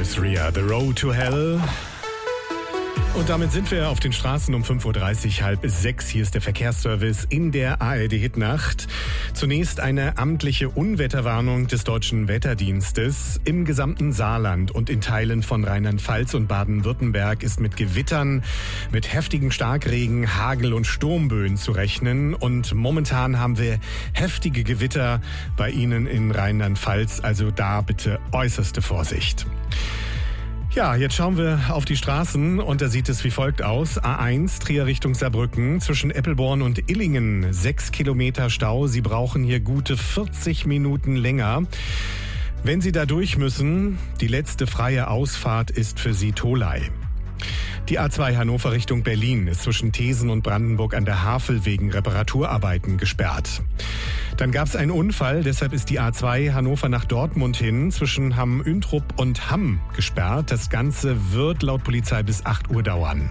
Chris Rea, The Road to Hell. Und damit sind wir auf den Straßen um 5.30 Uhr, 5:30. Hier ist der Verkehrsservice in der ARD-Hitnacht. Zunächst eine amtliche Unwetterwarnung des Deutschen Wetterdienstes. Im gesamten Saarland und in Teilen von Rheinland-Pfalz und Baden-Württemberg ist mit Gewittern, mit heftigen Starkregen, Hagel und Sturmböen zu rechnen. Und momentan haben wir heftige Gewitter bei Ihnen in Rheinland-Pfalz. Also da bitte äußerste Vorsicht. Ja, jetzt schauen wir auf die Straßen und da sieht es wie folgt aus. A1 Trier Richtung Saarbrücken zwischen Eppelborn und Illingen 6 Kilometer Stau. Sie brauchen hier gute 40 Minuten länger. Wenn Sie da durch müssen, die letzte freie Ausfahrt ist für Sie Tholey. Die A2 Hannover Richtung Berlin ist zwischen Thesen und Brandenburg an der Havel wegen Reparaturarbeiten gesperrt. Dann gab es einen Unfall, deshalb ist die A2 Hannover nach Dortmund hin zwischen Hamm-Üntrup und Hamm gesperrt. Das Ganze wird laut Polizei bis 8 Uhr dauern.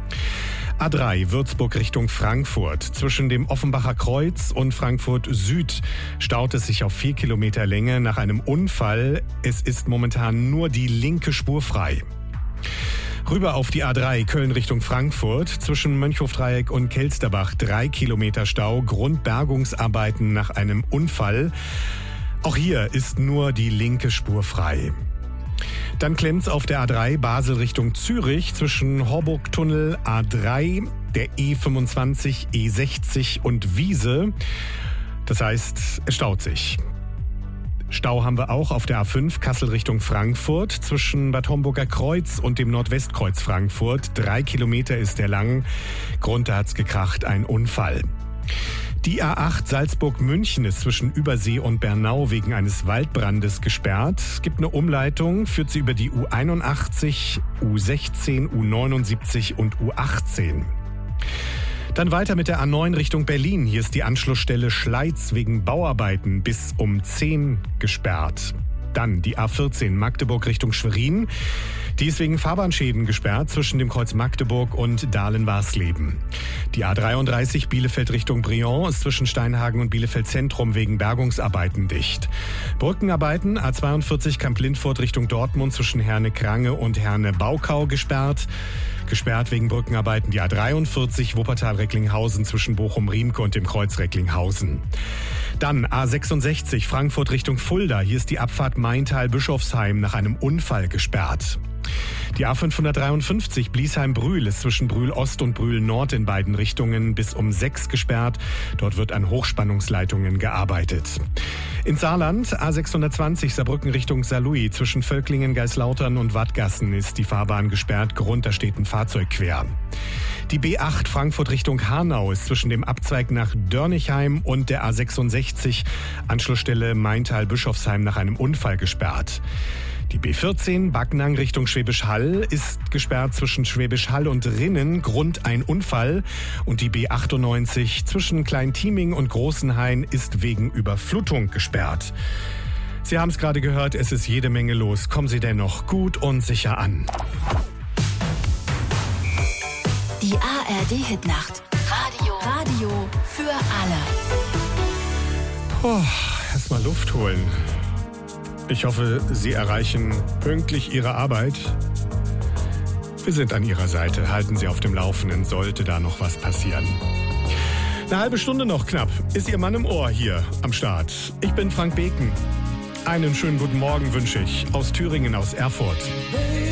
A3 Würzburg Richtung Frankfurt. Zwischen dem Offenbacher Kreuz und Frankfurt Süd staut es sich auf 4 Kilometer Länge nach einem Unfall. Es ist momentan nur die linke Spur frei. Rüber auf die A3 Köln Richtung Frankfurt. Zwischen Mönchhofdreieck und Kelsterbach 3 Kilometer Stau. Grundbergungsarbeiten nach einem Unfall. Auch hier ist nur die linke Spur frei. Dann klemmt's auf der A3 Basel Richtung Zürich zwischen Horburgtunnel, A3, der E25, E60 und Wiese. Das heißt, es staut sich. Stau haben wir auch auf der A5 Kassel Richtung Frankfurt zwischen Bad Homburger Kreuz und dem Nordwestkreuz Frankfurt. 3 Kilometer ist der lang. Grund, da hat's gekracht, ein Unfall. Die A8 Salzburg-München ist zwischen Übersee und Bernau wegen eines Waldbrandes gesperrt. Es gibt eine Umleitung, führt sie über die U81, U16, U79 und U18. Dann weiter mit der A9 Richtung Berlin. Hier ist die Anschlussstelle Schleiz wegen Bauarbeiten bis um 10 gesperrt. Dann die A14 Magdeburg Richtung Schwerin. Die ist wegen Fahrbahnschäden gesperrt zwischen dem Kreuz Magdeburg und Dahlen-Warsleben. Die A33 Bielefeld Richtung Briand ist zwischen Steinhagen und Bielefeld Zentrum wegen Bergungsarbeiten dicht. Brückenarbeiten A42 Kamp-Lindfort Richtung Dortmund zwischen Herne-Krange und Herne-Baukau gesperrt. Gesperrt wegen Brückenarbeiten die A43 Wuppertal-Recklinghausen zwischen Bochum-Riemke und dem Kreuz Recklinghausen. Dann A66 Frankfurt Richtung Fulda. Hier ist die Abfahrt Maintal-Bischofsheim nach einem Unfall gesperrt. Die A553 Bliesheim-Brühl ist zwischen Brühl-Ost und Brühl-Nord in beiden Richtungen bis um 6 gesperrt. Dort wird an Hochspannungsleitungen gearbeitet. In Saarland A620 Saarbrücken Richtung Saarlouis zwischen Völklingen, Geislautern und Wattgassen ist die Fahrbahn gesperrt. Grund, da steht ein Fahrzeug quer. Die B8 Frankfurt Richtung Hanau ist zwischen dem Abzweig nach Dörnichheim und der A66 Anschlussstelle Maintal-Bischofsheim nach einem Unfall gesperrt. Die B14 Backnang Richtung Schwäbisch Hall ist gesperrt zwischen Schwäbisch Hall und Rinnen, Grund ein Unfall. Und die B98 zwischen Klein-Tieming und Großenhain ist wegen Überflutung gesperrt. Sie haben es gerade gehört, es ist jede Menge los. Kommen Sie dennoch gut und sicher an. Die ARD-Hitnacht. Radio für alle. Erstmal Luft holen. Ich hoffe, Sie erreichen pünktlich Ihre Arbeit. Wir sind an Ihrer Seite. Halten Sie auf dem Laufenden, sollte da noch was passieren. Eine halbe Stunde noch knapp ist Ihr Mann im Ohr hier am Start. Ich bin Frank Beken. Einen schönen guten Morgen wünsche ich aus Thüringen, aus Erfurt.